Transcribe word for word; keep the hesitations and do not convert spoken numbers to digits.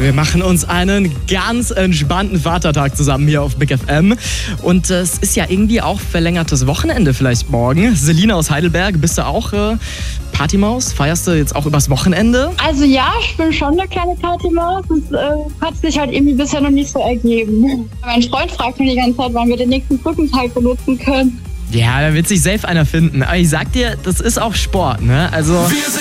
Wir machen uns einen ganz entspannten Vatertag zusammen hier auf Big F M. Und äh, es ist ja irgendwie auch verlängertes Wochenende vielleicht morgen. Selina aus Heidelberg, bist du auch äh, Partymaus? Feierst du jetzt auch übers Wochenende? Also ja, ich bin schon eine kleine Partymaus. Das äh, hat sich halt irgendwie bisher noch nicht so ergeben. Mein Freund fragt mich die ganze Zeit, wann wir den nächsten Brückentag benutzen können. Ja, da wird sich safe einer finden. Aber ich sag dir, das ist auch Sport, ne? Also